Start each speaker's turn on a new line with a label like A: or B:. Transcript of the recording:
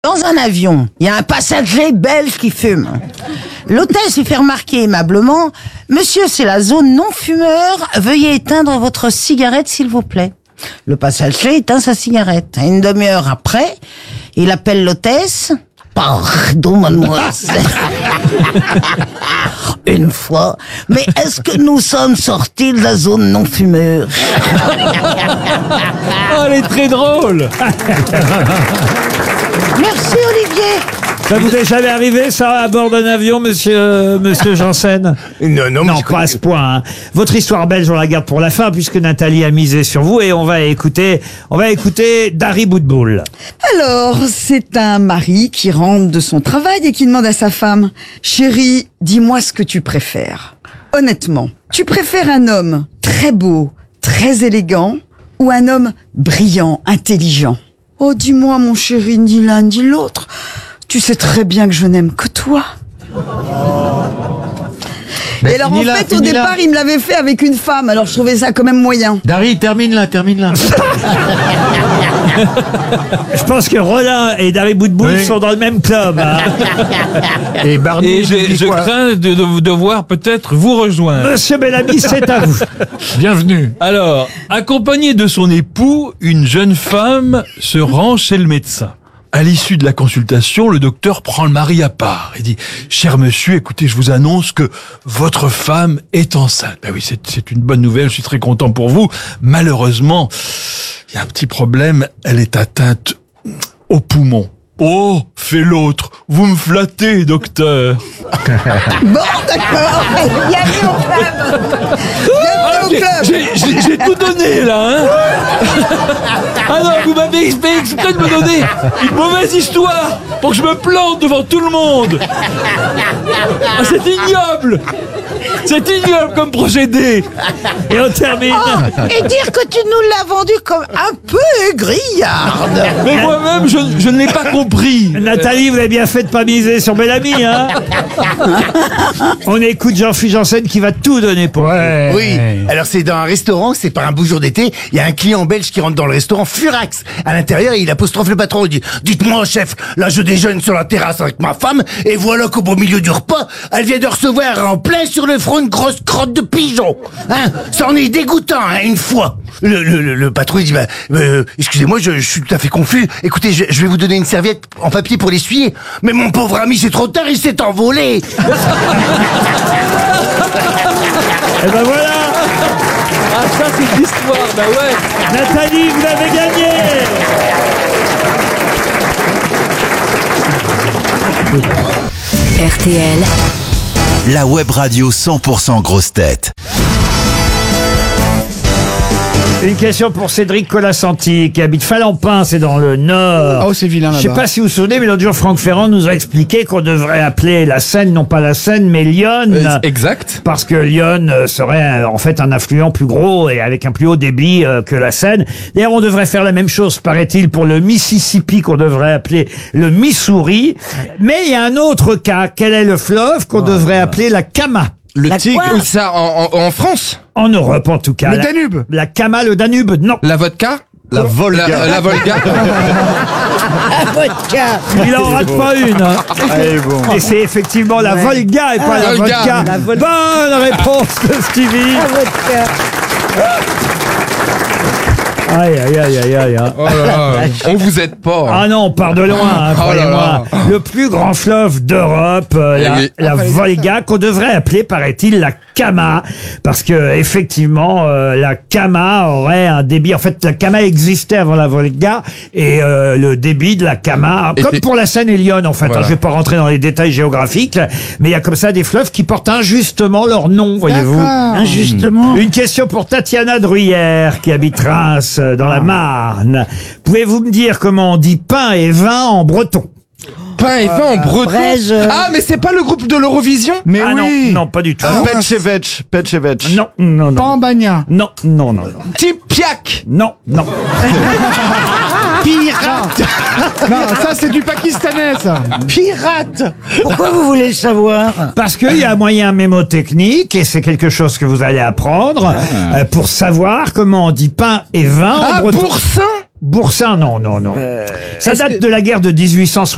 A: Dans un avion, il y a un passager belge qui fume. L'hôtesse lui fait remarquer aimablement « Monsieur, c'est la zone non-fumeur, veuillez éteindre votre cigarette s'il vous plaît ». Le passager éteint sa cigarette. Une demi-heure après, il appelle l'hôtesse « Pardon, mademoiselle. Une fois, mais est-ce que nous sommes sortis de la zone non-fumeur ?»
B: Oh, elle est très drôle.
A: Merci Olivier.
B: Ça vous est jamais arrivé, ça, à bord d'un avion, monsieur Janssen?
C: Non,
B: pas à ce point. Hein. Votre histoire belge, on la garde pour la fin, puisque Nathalie a misé sur vous, et on va écouter Dari Boudboul.
D: Alors, c'est un mari qui rentre de son travail et qui demande à sa femme « Chérie, dis-moi ce que tu préfères. Honnêtement, tu préfères un homme très beau, très élégant, ou un homme brillant, intelligent ? Oh, dis-moi, mon chéri, ni l'un ni l'autre. Tu sais très bien que je n'aime que toi. » Et alors, en fait, au départ, il me l'avait fait avec une femme, alors je trouvais ça quand même moyen.
C: Dari, termine là.
B: Je pense que Rollin et Dari Boudboul sont dans le même club. Hein.
C: Et Barney,
E: Et je crains de devoir peut-être vous rejoindre.
B: Monsieur Bellamy, c'est à vous.
C: bienvenue.
E: Alors, accompagnée de son époux, une jeune femme se rend chez le médecin. À l'issue de la consultation, le docteur prend le mari à part et dit « Cher monsieur, écoutez, je vous annonce que votre femme est enceinte. » Ben oui, c'est une bonne nouvelle, je suis très content pour vous. Malheureusement, il y a un petit problème, elle est atteinte au poumon. Oh, fait l'autre, vous me flattez, docteur.
D: Bon, d'accord, bienvenue au club. Bienvenue au club.
E: J'ai tout donné, là, hein. Ah non, vous m'avez exprès de me donner une mauvaise histoire pour que je me plante devant tout le monde. Ah, c'est ignoble. C'est ignoble comme procédé.
B: Et on termine.
A: Et dire que tu nous l'as vendu comme un peu grillard.
E: Mais moi-même, je ne l'ai pas compris.
B: Nathalie, vous avez bien fait de pas miser sur Bellamy, hein. On écoute Jean-Philippe Janssen qui va tout donner pour vous.
C: Oui, alors c'est dans un restaurant, c'est par un beau jour d'été, il y a un client belge qui rentre dans le restaurant furax. À l'intérieur, il apostrophe le patron, il dit « Dites-moi, chef, là je déjeune sur la terrasse avec ma femme, et voilà qu'au beau milieu du repas, elle vient de recevoir en plein sur le front une grosse crotte de pigeon. Hein, ça en est dégoûtant, hein, une fois. » Le patron, il dit « Excusez-moi, je suis tout à fait confus. Écoutez, je vais vous donner une serviette en papier pour l'essuyer. » Mais mon pauvre ami, c'est trop tard, il s'est envolé.
B: Et ben voilà.
E: Ah, ça, c'est l'histoire, bah ouais.
B: Nathalie, vous l'avez gagné.
F: RTL,
G: la web radio 100% grosse tête.
B: Une question pour Cédric Colassanti qui habite Falampin, c'est dans le Nord.
C: Oh, c'est vilain là-bas.
B: Je sais pas si vous vous souvenez, mais l'autre jour, Franck Ferrand nous a expliqué qu'on devrait appeler la Seine, non pas la Seine, mais l'Yonne.
E: Exact.
B: Parce que l'Yonne serait en fait un affluent plus gros et avec un plus haut débit que la Seine. D'ailleurs, on devrait faire la même chose, paraît-il, pour le Mississippi qu'on devrait appeler le Missouri. Mais il y a un autre cas. Quel est le fleuve qu'on devrait appeler la Kama?
H: Le Tigre, ça en France?
B: En Europe, en tout cas.
C: Le Danube.
B: La Kama, le Danube, non.
H: La vodka?
C: La Volga.
H: La Volga.
B: Il en rate pas une. Hein. Et c'est effectivement la Volga et pas la vodka. Bonne réponse de Stevie. Aïe, aïe, aïe, aïe, aïe.
H: Oh là là, on vous aide pas.
B: Ah non, on part de loin, hein,
H: Oh là
B: croyez-moi.
H: là.
B: Le plus grand fleuve d'Europe, la Volga, qu'on devrait appeler, paraît-il, la Kama, parce que effectivement, la Kama aurait un débit. En fait, la Kama existait avant la Volga, et le débit de la Kama, comme pour la Seine et l'Yonne, en fait.
H: Voilà.
B: Je vais pas rentrer dans les détails géographiques, mais il y a comme ça des fleuves qui portent injustement leur nom, voyez-vous.
A: Injustement.
B: Une question pour Tatiana Druyère, qui habite Reims, dans la Marne. Pouvez-vous me dire comment on dit pain et vin en breton?
H: Pain et vin en breton.
A: braise.
H: Ah, mais c'est pas le groupe de l'Eurovision?
C: Mais
B: Ah
C: oui.
B: non, pas du tout.
C: Petchevech.
B: Non, non, non.
C: Pambagna.
B: Non, non, non, non.
H: Tipiak.
B: Non, non.
C: Pirate. Non, ça c'est du pakistanais, ça.
A: Pirate. Pourquoi vous voulez le savoir?
B: Parce qu'il y a un moyen mémotechnique, et c'est quelque chose que vous allez apprendre, pour savoir comment on dit pain et vin en
H: Ah,
B: breton.
H: Boursin?
B: Boursin, non, non, non. Ça date de la guerre de 1860.